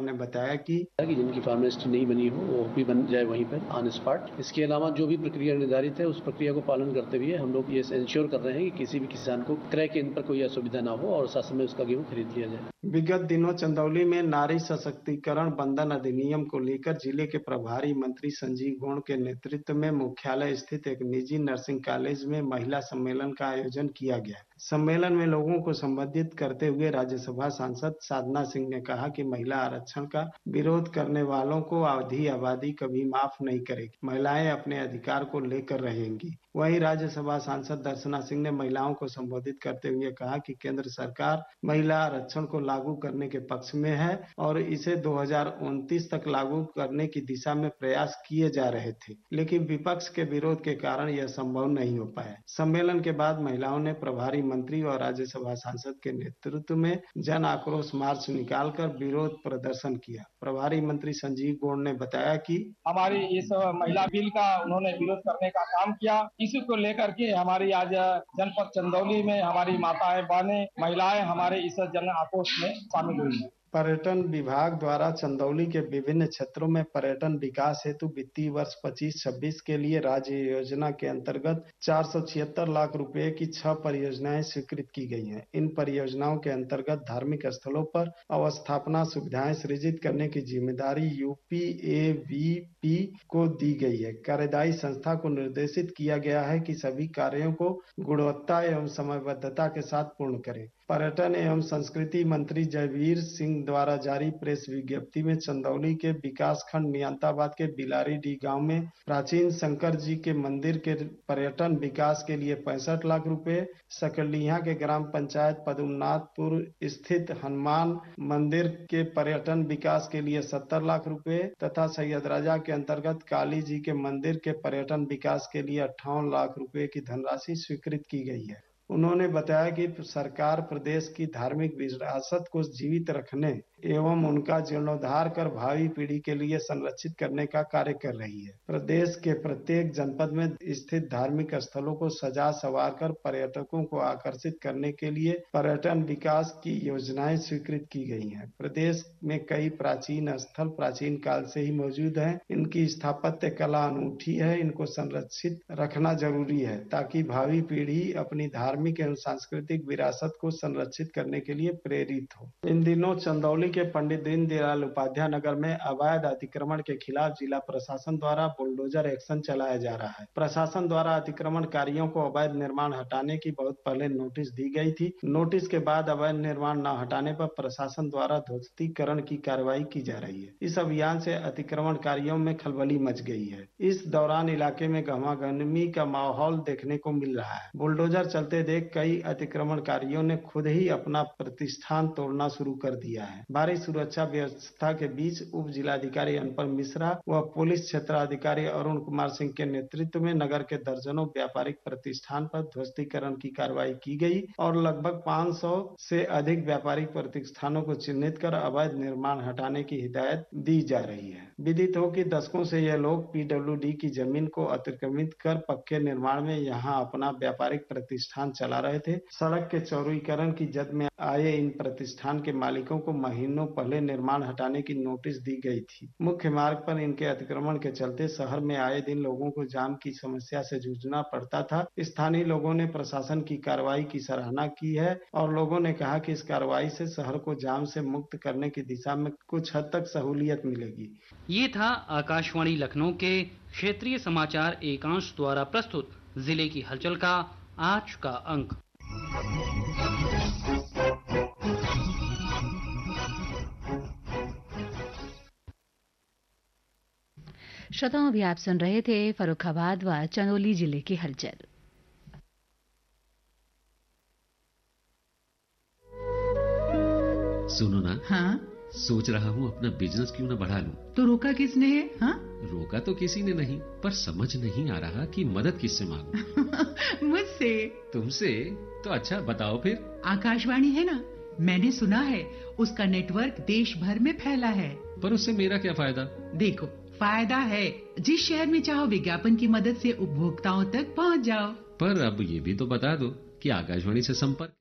ने बताया कि जिनकी फार्मेसिस्ट नहीं बनी हो वो भी बन जाए वहीं पर ऑन स्पॉट। इसके अलावा जो भी प्रक्रिया निर्धारित है उस प्रक्रिया को पालन करते हुए हम लोग ये इंश्योर कर रहे हैं कि किसी भी किसान को क्रय केंद्र पर कोई असुविधा ना हो और साथ में उसका गेहूं खरीद लिया जाए। विगत दिनों चंदौली में नारी सशक्तिकरण बंधन अधिनियम को लेकर जिले के प्रभारी मंत्री संजीव गोंड के नेतृत्व में मुख्यालय स्थित एक निजी नर्सिंग कॉलेज में महिला सम्मेलन का आयोजन किया गया। सम्मेलन में लोगों को संबोधित करते हुए राज्यसभा सांसद साधना सिंह ने कहा कि महिला आरक्षण का विरोध करने वालों को आधी आबादी कभी माफ नहीं करेगी। महिलाएं अपने अधिकार को लेकर रहेंगी। वहीं राज्यसभा सांसद दर्शना सिंह ने महिलाओं को संबोधित करते हुए कहा कि केंद्र सरकार महिला आरक्षण को लागू करने के पक्ष में है और इसे 2029 तक लागू करने की दिशा में प्रयास किए जा रहे थे, लेकिन विपक्ष के विरोध के कारण यह संभव नहीं हो पाया। सम्मेलन के बाद महिलाओं ने प्रभारी मंत्री और राज्यसभा सांसद के नेतृत्व में जन आक्रोश मार्च निकालकर विरोध प्रदर्शन किया। प्रभारी मंत्री संजीव गोंड ने बताया कि हमारी इस महिला बिल का उन्होंने विरोध करने का काम किया। इसी को लेकर के हमारी आज जनपद चंदौली में हमारी माताएं बहनें महिलाएं हमारे इस जन आक्रोश में शामिल हुई हैं। पर्यटन विभाग द्वारा चंदौली के विभिन्न क्षेत्रों में पर्यटन विकास हेतु वित्तीय वर्ष 25-26 के लिए राज्य योजना के अंतर्गत 476 लाख रुपए की 6 परियोजनाएं स्वीकृत की गई हैं। इन परियोजनाओं के अंतर्गत धार्मिक स्थलों पर अवस्थापना सुविधाएं सृजित करने की जिम्मेदारी यूपीएवीपी को दी गई है। कार्यदायी संस्था को निर्देशित किया गया है कि सभी कार्यों को गुणवत्ता एवं समयबद्धता के साथ पूर्ण करें। पर्यटन एवं संस्कृति मंत्री जयवीर सिंह द्वारा जारी प्रेस विज्ञप्ति में चंदौली के विकास खंड नियंताबाद के बिलारी डी गांव में प्राचीन शंकर जी के मंदिर के पर्यटन विकास के लिए 65 लाख रुपए, सकलिया के ग्राम पंचायत पद्मनाथपुर स्थित हनुमान मंदिर के पर्यटन विकास के लिए 70 लाख रुपए तथा सैयद राजा के अंतर्गत काली जी के मंदिर के पर्यटन विकास के लिए 58 लाख रुपए की धनराशि स्वीकृत की गई है। उन्होंने बताया कि सरकार प्रदेश की धार्मिक विरासत को जीवित रखने एवं उनका जीर्णोद्धार कर भावी पीढ़ी के लिए संरक्षित करने का कार्य कर रही है। प्रदेश के प्रत्येक जनपद में स्थित धार्मिक स्थलों को सजा संवार कर पर्यटकों को आकर्षित करने के लिए पर्यटन विकास की योजनाएं स्वीकृत की गई हैं। प्रदेश में कई प्राचीन स्थल प्राचीन काल से ही मौजूद हैं। इनकी स्थापत्य कला अनूठी है। इनको संरक्षित रखना जरूरी है ताकि भावी पीढ़ी अपनी धार्मिक एवं सांस्कृतिक विरासत को संरक्षित करने के लिए प्रेरित हो। इन दिनों चंदौली के पंडित दीनदयाल उपाध्याय नगर में अवैध अतिक्रमण के खिलाफ जिला प्रशासन द्वारा बुलडोजर एक्शन चलाया जा रहा है। प्रशासन द्वारा अतिक्रमणकारियों को अवैध निर्माण हटाने की बहुत पहले नोटिस दी गई थी। नोटिस के बाद अवैध निर्माण न हटाने पर प्रशासन द्वारा ध्वस्तीकरण की कार्रवाई की जा रही है। इस अभियान से अतिक्रमणकारियों में खलबली मच गई है। इस दौरान इलाके में गहमागहमी का माहौल देखने को मिल रहा है। बुलडोजर चलते देख कई अतिक्रमणकारियों ने खुद ही अपना प्रतिष्ठान तोड़ना शुरू कर दिया है। भारी सुरक्षा व्यवस्था के बीच उप जिलाधिकारी अनपर मिश्रा व पुलिस क्षेत्राधिकारी अरुण कुमार सिंह के नेतृत्व में नगर के दर्जनों व्यापारिक प्रतिष्ठान पर ध्वस्तीकरण की कार्रवाई की गई और लगभग 500 से अधिक व्यापारिक प्रतिष्ठानों को चिन्हित कर अवैध निर्माण हटाने की हिदायत दी जा रही है। विदित हो कि दशकों से यह लोग पीडब्ल्यूडी की जमीन को अतिक्रमित कर पक्के निर्माण में यहाँ अपना व्यापारिक प्रतिष्ठान चला रहे थे। सड़क के चौड़ीकरण की जद में आए इन प्रतिष्ठान के मालिकों को महीनों पहले निर्माण हटाने की नोटिस दी गई थी। मुख्य मार्ग पर इनके अतिक्रमण के चलते शहर में आए दिन लोगों को जाम की समस्या से जूझना पड़ता था। स्थानीय लोगों ने प्रशासन की कार्रवाई की सराहना की है और लोगों ने कहा कि इस कार्रवाई से शहर को जाम से मुक्त करने की दिशा में कुछ हद तक सहूलियत मिलेगी। ये था आकाशवाणी लखनऊ के क्षेत्रीय समाचार एकांश द्वारा प्रस्तुत जिले की हलचल का आज का अंक। श्रोताओं, अभी आप सुन रहे थे फर्रुखाबाद व चंदौली जिले की हलचल। सुनो ना। हाँ? सोच रहा हूँ अपना बिजनेस क्यों ना बढ़ा लूं। तो रोका किसने है? हाँ? रोका तो किसी ने नहीं, पर समझ नहीं आ रहा कि मदद किससे मांगूं। मुझसे। तुमसे? तो अच्छा बताओ फिर। आकाशवाणी है ना, मैंने सुना है उसका नेटवर्क देश भर में फैला है। पर उससे मेरा क्या फायदा? देखो, फायदा है। जिस शहर में चाहो विज्ञापन की मदद से उपभोक्ताओं तक पहुँच जाओ। पर अब ये भी तो बता दो कि आकाशवाणी से संपर्क